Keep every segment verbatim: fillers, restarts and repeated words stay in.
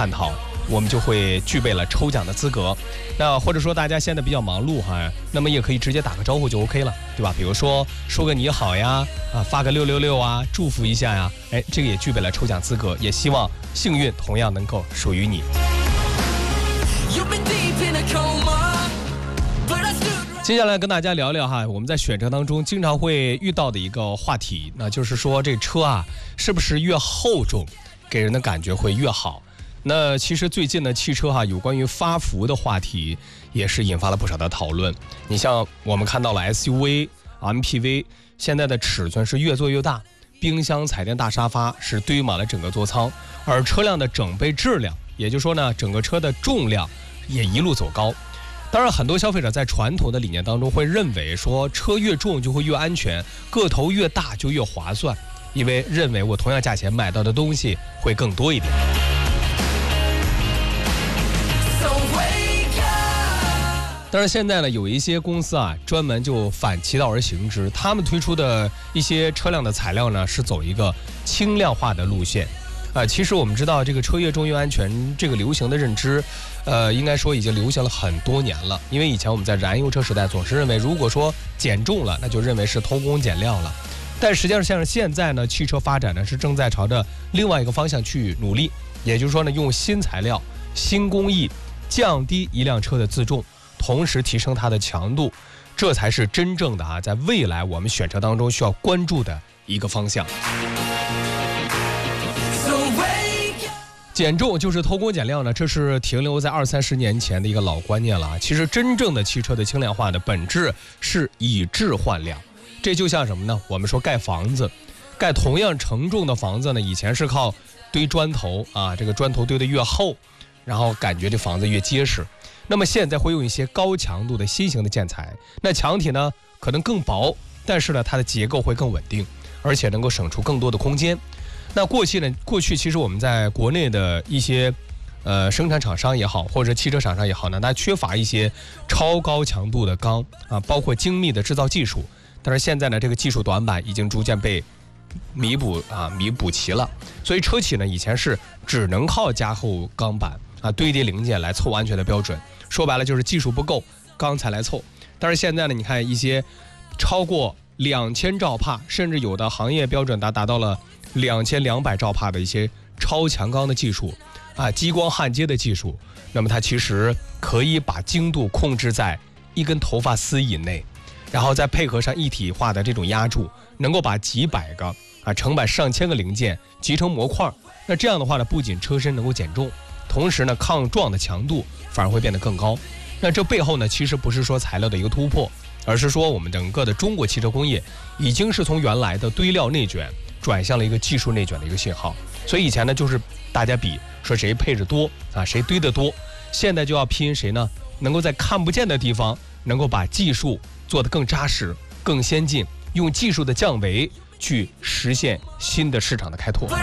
探讨，我们就会具备了抽奖的资格。那或者说大家现在比较忙碌哈，那么也可以直接打个招呼就 OK 了，对吧？比如说说个你好呀，啊发个六六六啊，祝福一下呀，哎，这个也具备了抽奖资格，也希望幸运同样能够属于你。接下来跟大家聊聊哈，我们在选车当中经常会遇到的一个话题，那就是说这车啊，是不是越厚重，给人的感觉会越好？那其实最近的汽车哈，有关于发福的话题也是引发了不少的讨论。你像我们看到了 S U V、M P V， 现在的尺寸是越做越大，冰箱、彩电大沙发是堆满了整个座舱，而车辆的整备质量，也就是说呢，整个车的重量也一路走高。当然，很多消费者在传统的理念当中会认为说，车越重就会越安全，个头越大就越划算，因为认为我同样价钱买到的东西会更多一点。但是现在呢，有一些公司啊，专门就反其道而行之，他们推出的一些车辆的材料呢，是走一个轻量化的路线。啊，其实我们知道这个车越重越安全这个流行的认知，呃，应该说已经流行了很多年了。因为以前我们在燃油车时代总是认为，如果说减重了，那就认为是偷工减料了。但实际上像现在呢，汽车发展呢是正在朝着另外一个方向去努力，也就是说呢，用新材料、新工艺降低一辆车的自重，同时提升它的强度，这才是真正的啊，在未来我们选车当中需要关注的一个方向。减重就是偷工减料呢，这是停留在二三十年前的一个老观念了。其实真正的汽车的轻量化的本质是以质换量，这就像什么呢？我们说盖房子，盖同样承重的房子呢，以前是靠堆砖头啊，这个砖头堆得越厚，然后感觉这房子越结实。那么现在会用一些高强度的新型的建材，那墙体呢可能更薄，但是呢它的结构会更稳定，而且能够省出更多的空间。那过去呢？过去其实我们在国内的一些，呃，生产厂商也好，或者汽车厂商也好呢，它缺乏一些超高强度的钢啊，包括精密的制造技术。但是现在呢，这个技术短板已经逐渐被弥补啊，弥补齐了。所以车企呢，以前是只能靠加厚钢板啊，堆叠零件来凑安全的标准。说白了就是技术不够，钢材来凑。但是现在呢，你看一些超过两千兆帕，甚至有的行业标准达达到了两千两百兆帕的一些超强钢的技术啊，激光焊接的技术，那么它其实可以把精度控制在一根头发丝以内，然后再配合上一体化的这种压铸，能够把几百个啊成百上千个零件集成模块。那这样的话呢，不仅车身能够减重，同时呢抗撞的强度反而会变得更高。那这背后呢，其实不是说材料的一个突破，而是说我们整个的中国汽车工业已经是从原来的堆料内卷转向了一个技术内卷的一个信号。所以以前呢就是大家比说谁配置多啊，谁堆得多，现在就要拼谁呢能够在看不见的地方能够把技术做得更扎实更先进，用技术的降维去实现新的市场的开拓。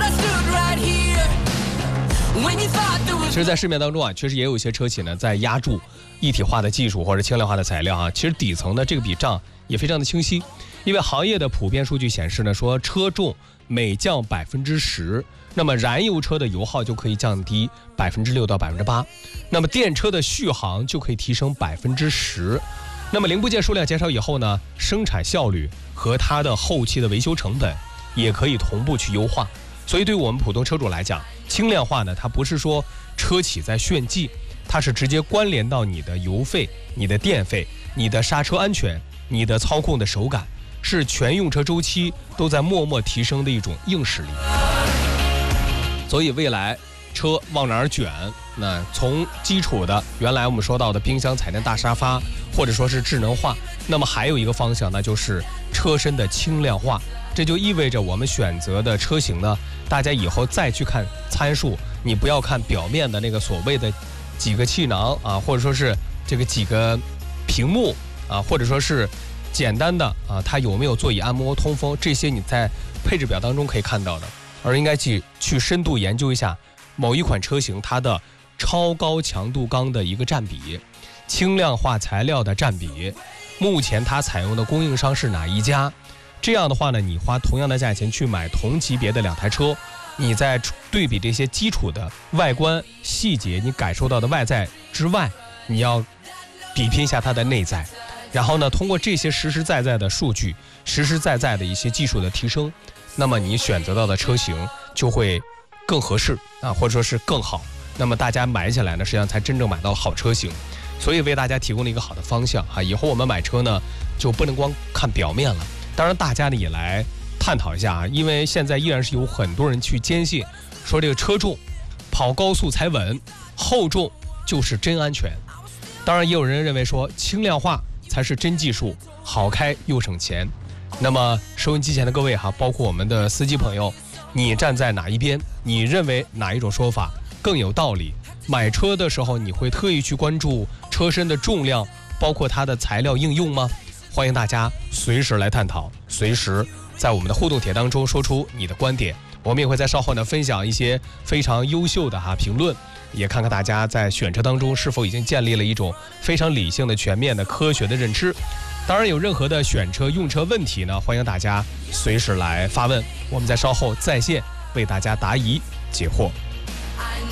其实在市面当中啊，确实也有一些车企呢在压铸一体化的技术或者轻量化的材料啊，其实底层的这个笔账也非常的清晰。因为行业的普遍数据显示呢，说车重每降百分之十，那么燃油车的油耗就可以降低百分之六到百分之八，那么电车的续航就可以提升百分之十。那么零部件数量减少以后呢，生产效率和它的后期的维修成本也可以同步去优化。所以对于我们普通车主来讲，轻量化呢，它不是说车企在炫技，它是直接关联到你的油费、你的电费、你的刹车安全、你的操控的手感，是全用车周期都在默默提升的一种硬实力。所以未来车往哪儿卷，那从基础的原来我们说到的冰箱、彩电大沙发，或者说是智能化，那么还有一个方向，那就是车身的轻量化。这就意味着我们选择的车型呢，大家以后再去看参数，你不要看表面的那个所谓的几个气囊啊，或者说是这个几个屏幕啊，或者说是简单的啊，它有没有座椅按摩、通风，这些你在配置表当中可以看到的，而应该去去深度研究一下某一款车型它的超高强度钢的一个占比，轻量化材料的占比，目前它采用的供应商是哪一家？这样的话呢，你花同样的价钱去买同级别的两台车， 你在对比这些基础的外观细节，你感受到的外在之外，你要比拼一下它的内在。然后呢，通过这些实实在在的数据，实实在在的一些技术的提升，那么你选择到的车型就会更合适啊，或者说是更好。那么大家买起来呢，实际上才真正买到好车型。所以为大家提供了一个好的方向哈。以后我们买车呢，就不能光看表面了。当然，大家呢也来探讨一下啊，因为现在依然是有很多人去坚信，说这个车重，跑高速才稳，厚重就是真安全。当然，也有人认为说轻量化才是真技术，好开又省钱。那么收音机前的各位哈，包括我们的司机朋友，你站在哪一边？你认为哪一种说法更有道理？买车的时候，你会特意去关注车身的重量，包括它的材料应用吗？欢迎大家随时来探讨，随时在我们的互动帖当中说出你的观点。我们也会在稍后呢分享一些非常优秀的哈评论，也看看大家在选车当中是否已经建立了一种非常理性的、全面的、科学的认知。当然，有任何的选车用车问题呢，欢迎大家随时来发问，我们在稍后在线为大家答疑解惑。